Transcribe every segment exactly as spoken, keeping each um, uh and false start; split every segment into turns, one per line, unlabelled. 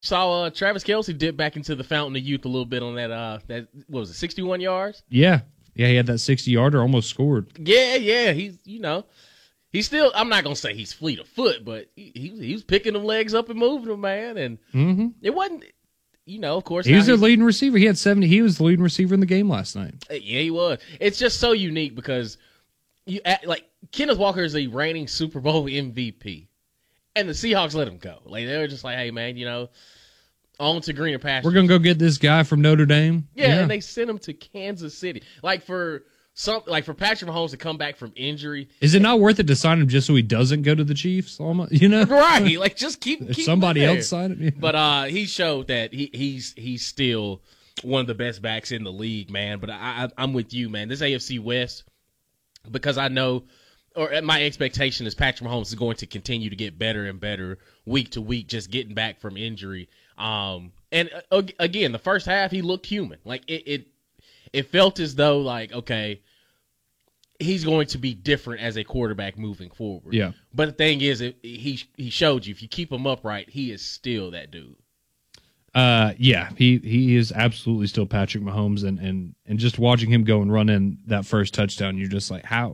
Saw uh, Travis Kelce dip back into the fountain of youth a little bit on that. Uh, that what was it, sixty-one yards?
Yeah, yeah, he had that sixty-yarder, almost scored.
Yeah, yeah, he's you know, he's still. I'm not gonna say he's fleet of foot, but he he, he was picking them legs up and moving them, man. And
mm-hmm.
it wasn't, you know, of course
he was the leading receiver. He had seventy. He was the leading receiver in the game last night.
Yeah, he was. It's just so unique because you like Kenneth Walker is a reigning Super Bowl M V P. And the Seahawks let him go. Like they were just like, hey man, you know, on to greener pastures.
We're gonna go get this guy from Notre Dame.
Yeah,
yeah.
and they sent him to Kansas City. Like for some, like for Patrick Mahomes to come back from injury.
Is it not worth it to sign him just so he doesn't go to the Chiefs? Almost, you know,
right? Like just keep, keep
somebody
him
else sign him. Yeah.
But uh, he showed that he he's he's still one of the best backs in the league, man. But I, I I'm with you, man. This A F C West, because I know. Or my expectation is Patrick Mahomes is going to continue to get better and better week to week, just getting back from injury. Um, and uh, again, the first half he looked human. Like it, it, it felt as though like okay, he's going to be different as a quarterback moving forward.
Yeah.
But the thing is, it, he he showed you if you keep him upright, he is still that dude.
Uh, yeah, he he is absolutely still Patrick Mahomes, and and and just watching him go and run in that first touchdown, you're just like how.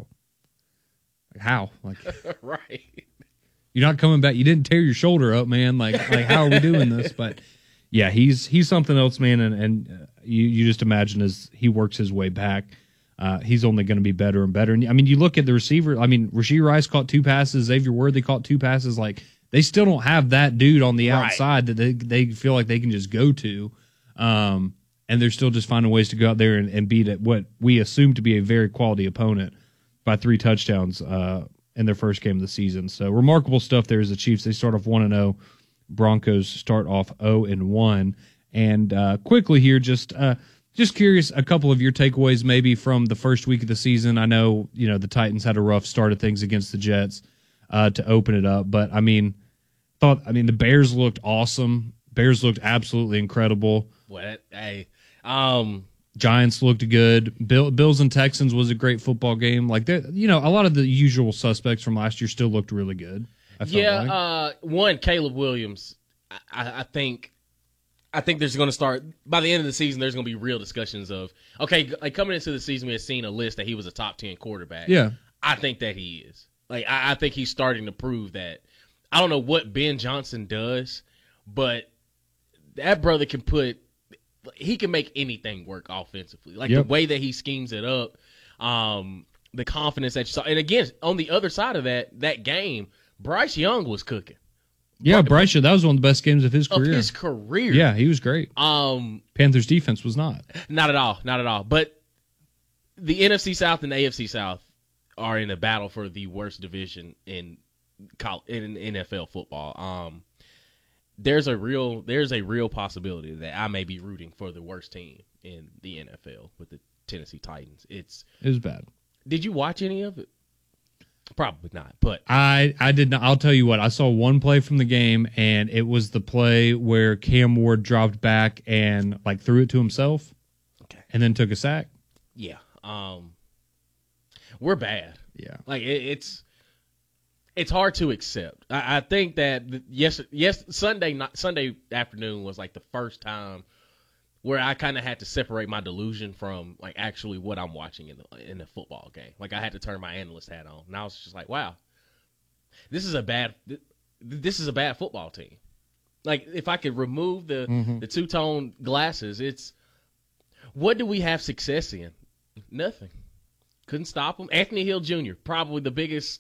How? Like,
right.
You're not coming back. You didn't tear your shoulder up, man. Like, like how are we doing this? But yeah, he's he's something else, man. And and uh, you you just imagine as he works his way back, uh, he's only going to be better and better. And I mean, you look at the receiver. I mean, Rashee Rice caught two passes. Xavier Worthy caught two passes. Like they still don't have that dude on the
right.
outside that they they feel like they can just go to. Um, and they're still just finding ways to go out there and, and beat at what we assume to be a very quality opponent by three touchdowns uh, in their first game of the season. So remarkable stuff there as the Chiefs. They start off one and oh. Broncos start off oh and one. And uh, quickly here, just uh, just curious, a couple of your takeaways maybe from the first week of the season. I know you know the Titans had a rough start of things against the Jets uh, to open it up, but I mean, thought I mean the Bears looked awesome. Bears looked absolutely incredible.
What? Hey, um.
Giants looked good. Bill, Bills and Texans was a great football game. Like, you know, a lot of the usual suspects from last year still looked really good. I felt
yeah,
like.
uh, one Caleb Williams. I, I think, I think there's going to start by the end of the season. There's going to be real discussions of okay, like coming into the season, we had seen a list that he was a top ten quarterback.
Yeah,
I think that he is. Like, I, I think he's starting to prove that. I don't know what Ben Johnson does, but that brother can put. He can make anything work offensively. Like
yep.
the way that he schemes it up, um, the confidence that you saw. And again, on the other side of that, that game, Bryce Young was cooking.
Yeah, Bryce, that was one of the best games of his career.
Of his career.
Yeah, he was great.
Um,
Panthers defense was not.
Not at all. Not at all. But the N F C South and the A F C South are in a battle for the worst division in in N F L football. Um, There's a real there's a real possibility that I may be rooting for the worst team in the N F L with the Tennessee Titans. It's
it was bad.
Did you watch any of it? Probably not. But
I I did not. I'll tell you what. I saw one play from the game, and it was the play where Cam Ward dropped back and like threw it to himself,
okay,
and then took a sack.
Yeah. Um. We're bad.
Yeah.
Like it, it's. It's hard to accept. I, I think that yes, yes, Sunday night, Sunday afternoon was like the first time where I kind of had to separate my delusion from like actually what I'm watching in the in the football game. Like I had to turn my analyst hat on, and I was just like, wow, this is a bad this is a bad football team. Like if I could remove the mm-hmm. the two tone glasses, it's what do we have success in? Nothing. Couldn't stop them. Anthony Hill Junior, probably the biggest.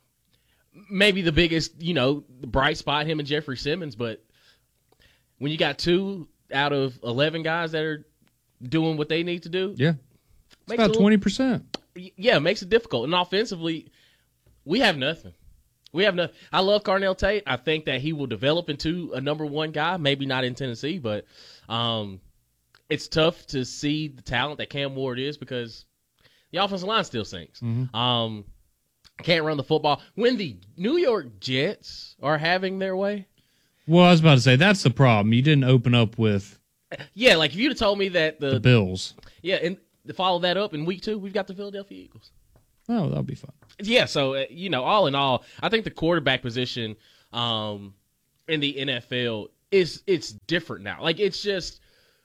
Maybe the biggest, you know, bright spot, him and Jeffrey Simmons, but when you got two out of eleven guys that are doing what they need to do,
yeah, it's about twenty percent.
Yeah, it makes it difficult. And offensively, we have nothing. We have nothing. I love Carnell Tate. I think that he will develop into a number one guy, maybe not in Tennessee, but um, it's tough to see the talent that Cam Ward is because the offensive line still sinks.
Mm-hmm.
Um Can't run the football. When the New York Jets are having their way.
Well, I was about to say, that's the problem. You didn't open up with.
Yeah, like if you'd have told me that the,
the Bills.
Yeah, and to follow that up in week two, we've got the Philadelphia Eagles.
Oh, that'll be fun.
Yeah, so, uh, you know, all in all, I think the quarterback position um, in the N F L it's it's different now. Like, it's just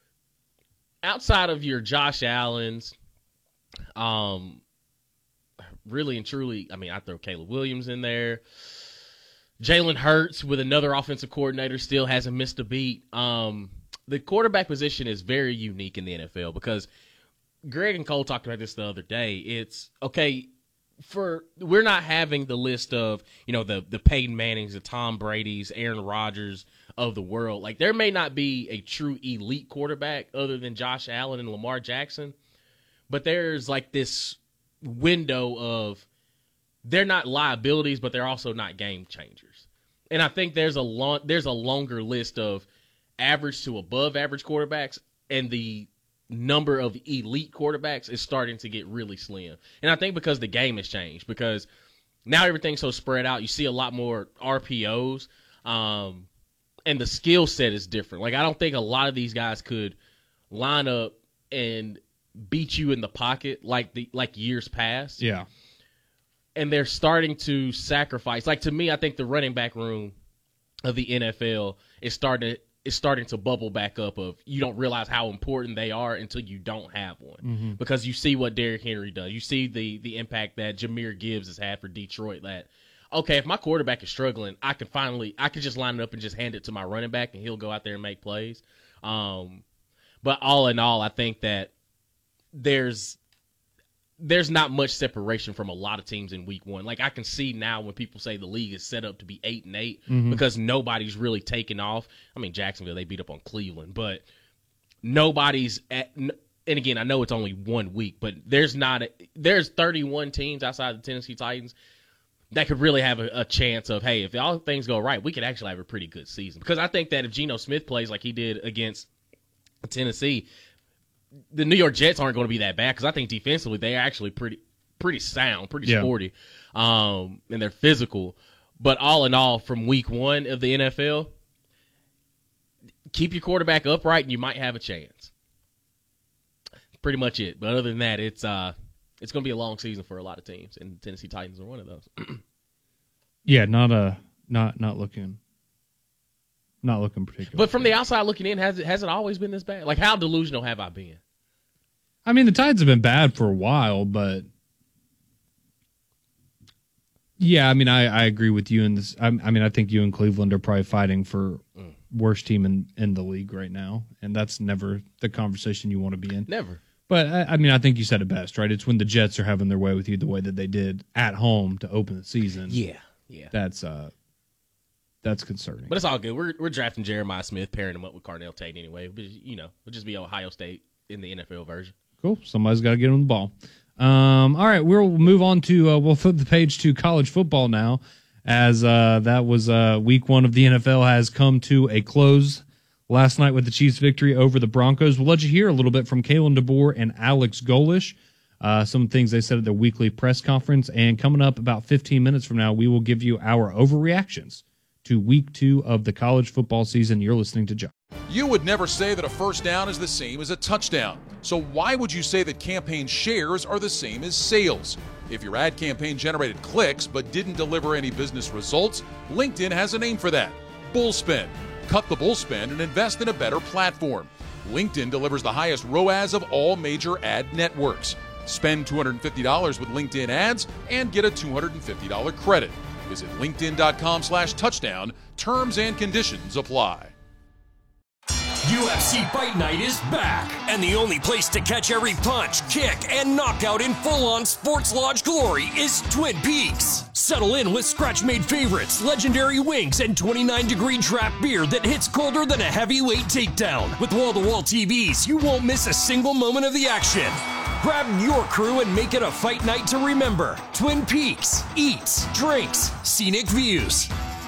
outside of your Josh Allens, um, really and truly, I mean, I throw Caleb Williams in there. Jalen Hurts with another offensive coordinator still hasn't missed a beat. Um, the quarterback position is very unique in the N F L because Greg and Cole talked about this the other day. It's, okay, for we're not having the list of, you know, the, the Peyton Mannings, the Tom Brady's, Aaron Rodgers of the world. Like, there may not be a true elite quarterback other than Josh Allen and Lamar Jackson, but there's like this window of they're not liabilities, but they're also not game changers. And I think there's a long, there's a longer list of average to above average quarterbacks, and the number of elite quarterbacks is starting to get really slim. And I think because the game has changed, because now everything's so spread out, you see a lot more R P Os, um, and the skill set is different. Like, I don't think a lot of these guys could line up and beat you in the pocket like the like years past.
Yeah.
And they're starting to sacrifice. Like, to me, I think the running back room of the N F L is starting is starting to bubble back up of you don't realize how important they are until you don't have one.
Mm-hmm.
Because you see what Derrick Henry does. You see the the impact that Jahmyr Gibbs has had for Detroit. That, okay, if my quarterback is struggling, I can finally – I can just line it up and just hand it to my running back, and he'll go out there and make plays. Um, but all in all, I think that there's there's not much separation from a lot of teams in week one. Like, I can see now when people say the league is set up to be eight and eight
mm-hmm.
because nobody's really taken off. I mean, Jacksonville, they beat up on Cleveland, but nobody's at – and again, I know it's only one week, but there's not a, – there's thirty-one teams outside the Tennessee Titans that could really have a, a chance of, hey, if all things go right, we could actually have a pretty good season. Because I think that if Geno Smith plays like he did against Tennessee, the New York Jets aren't going to be that bad because I think defensively they are actually pretty pretty sound, pretty
yeah.
sporty, um, and they're physical. But all in all, from week one of the N F L, keep your quarterback upright and you might have a chance. Pretty much it. But other than that, it's uh, it's going to be a long season for a lot of teams, and the Tennessee Titans are one of those.
yeah, not a not not looking. Not looking particular.
But from the outside looking in, has it has it always been this bad? Like, how delusional have I been?
I mean, the Titans have been bad for a while, but yeah, I mean, I, I agree with you in this. I, I mean, I think you and Cleveland are probably fighting for mm. worst team in, in the league right now, and that's never the conversation you want to be in.
Never.
But I, I mean, I think you said it best, right? It's when the Jets are having their way with you the way that they did at home to open the season.
Yeah, yeah.
That's uh. That's concerning.
But it's all good. We're we're drafting Jeremiah Smith, pairing him up with Carnell Tate anyway. But, you know, it'll just be Ohio State in the N F L version.
Cool. Somebody's got to get him the ball. Um, all right, we'll move on to uh, we'll flip the page to college football now, as uh, that was uh, week one of the N F L has come to a close last night with the Chiefs' victory over the Broncos. We'll let you hear a little bit from Kalen DeBoer and Alex Golish. Uh, some things they said at their weekly press conference, and coming up about fifteen minutes from now, we will give you our overreactions to week two of the college football season. You're listening to John.
You would never say that a first down is the same as a touchdown. So why would you say that campaign shares are the same as sales? If your ad campaign generated clicks but didn't deliver any business results, LinkedIn has a name for that: bullspend. Cut the bullspend and invest in a better platform. LinkedIn delivers the highest R O A S of all major ad networks. Spend two hundred fifty dollars with LinkedIn ads and get a two hundred fifty dollars credit. Visit linkedin.com slash touchdown. Terms and conditions apply.
U F C Fight Night is back, and the only place to catch every punch, kick, and knockout in full-on Sports Lodge glory is Twin Peaks. Settle in with scratch-made favorites, legendary wings, and twenty-nine degree draft beer that hits colder than a heavyweight takedown. With wall-to-wall T Vs, you won't miss a single moment of the action. Grab your crew and make it a fight night to remember. Twin Peaks. Eats, drinks, scenic views.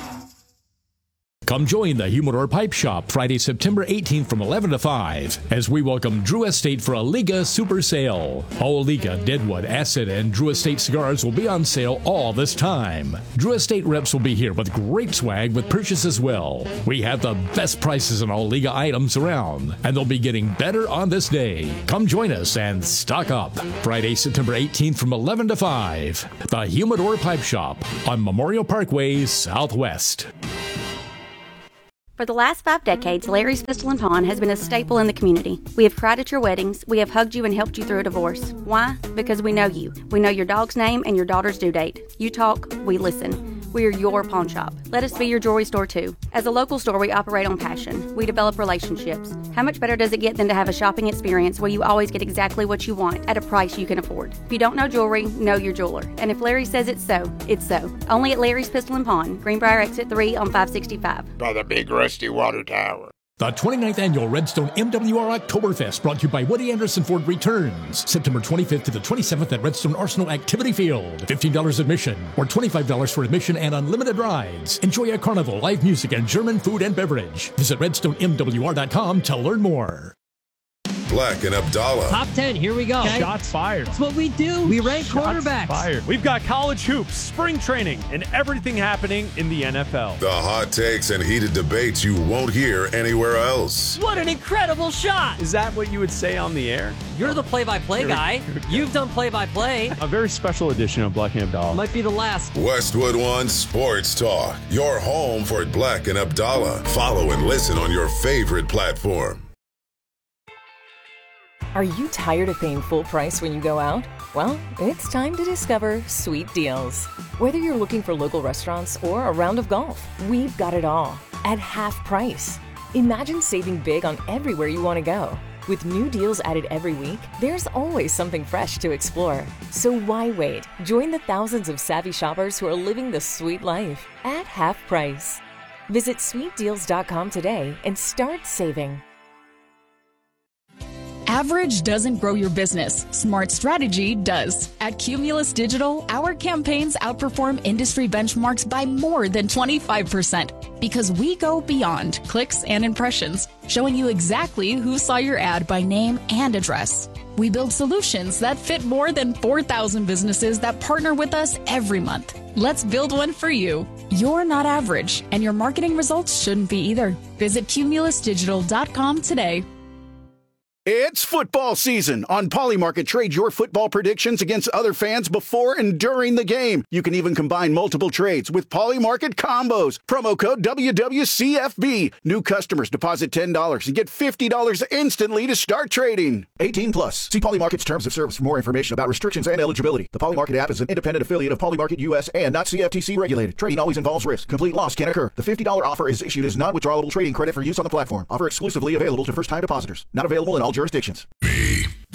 Come join the Humidor Pipe Shop Friday, September eighteenth from eleven to five as we welcome Drew Estate for a Liga Super Sale. All Liga, Deadwood, Acid, and Drew Estate cigars will be on sale all this time. Drew Estate reps will be here with great swag with purchase as well. We have the best prices on all Liga items around, and they'll be getting better on this day. Come join us and stock up. Friday, September eighteenth from eleven to five. The Humidor Pipe Shop on Memorial Parkway, Southwest.
For the last five decades, Larry's Pistol and Pawn has been a staple in the community. We have cried at your weddings. We have hugged you and helped you through a divorce. Why? Because we know you. We know your dog's name and your daughter's due date. You talk, we listen. We are your pawn shop. Let us be your jewelry store too. As a local store, we operate on passion. We develop relationships. How much better does it get than to have a shopping experience where you always get exactly what you want at a price you can afford? If you don't know jewelry, know your jeweler. And if Larry says it's so, it's so. Only at Larry's Pistol and Pawn, Greenbrier Exit three on five sixty-five.
By the big rusty water tower.
The twenty-ninth Annual Redstone M W R Oktoberfest, brought to you by Woody Anderson Ford, returns September twenty-fifth to the twenty-seventh at Redstone Arsenal Activity Field. fifteen dollars admission or twenty-five dollars for admission and unlimited rides. Enjoy a carnival, live music, and German food and beverage. Visit redstone m w r dot com to learn more.
Black and Abdallah.
Top ten, here we go.
Okay. Shots fired.
That's what we do. We rank
Shots
quarterbacks.
Fired. We've got college hoops, spring training, and everything happening in the N F L.
The hot takes and heated debates you won't hear anywhere else.
What an incredible shot.
Is that what you would say on the air?
You're the play-by-play
Here,
guy.
here
You've done play-by-play.
A very special edition of Black and Abdallah.
Might be the last.
Westwood One Sports Talk. Your home for Black and Abdallah. Follow and listen on your favorite platform.
Are you tired of paying full price when you go out? Well, it's time to discover Sweet Deals. Whether you're looking for local restaurants or a round of golf, we've got it all at half price. Imagine saving big on everywhere you want to go. With new deals added every week, there's always something fresh to explore. So why wait? Join the thousands of savvy shoppers who are living the sweet life at half price. Visit sweet deals dot com today and start saving.
Average doesn't grow your business. Smart strategy does. At Cumulus Digital, our campaigns outperform industry benchmarks by more than twenty-five percent because we go beyond clicks and impressions, showing you exactly who saw your ad by name and address. We build solutions that fit more than four thousand businesses that partner with us every month. Let's build one for you. You're not average, and your marketing results shouldn't be either. Visit cumulus digital dot com today.
It's football season. On Polymarket, trade your football predictions against other fans before and during the game. You can even combine multiple trades with Polymarket combos. Promo code W W C F B. New customers deposit ten dollars and get fifty dollars instantly to start trading. eighteen plus. See Polymarket's terms of service for more information about restrictions and eligibility. The Polymarket app is an independent affiliate of Polymarket U S and not C F T C regulated. Trading always involves risk. Complete loss can occur. The fifty dollars offer is issued as non-withdrawable trading credit for use on the platform. Offer exclusively available to first-time depositors. Not available in all jurisdictions.
B